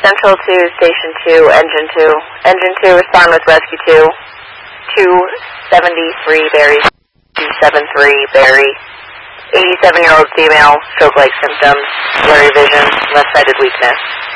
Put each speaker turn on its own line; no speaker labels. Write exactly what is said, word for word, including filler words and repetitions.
Central to Station two, Engine two. Engine two, respond with Rescue two. two seventy-three Barry. two seventy-three Barry. eighty-seven-year-old female, stroke-like symptoms, blurry vision, left-sided weakness.